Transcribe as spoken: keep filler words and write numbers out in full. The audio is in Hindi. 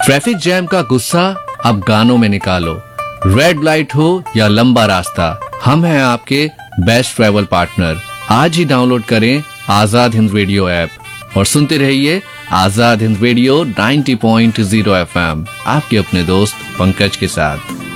ट्रैफिक जैम का गुस्सा अब गानों में निकालो। रेड लाइट हो या लंबा रास्ता, हम हैं आपके बेस्ट ट्रैवल पार्टनर। आज ही डाउनलोड करें आजाद हिंद रेडियो ऐप और सुनते रहिए आजाद हिंद रेडियो नब्बे पॉइंट शून्य एफ एम, आपके अपने दोस्त पंकज के साथ।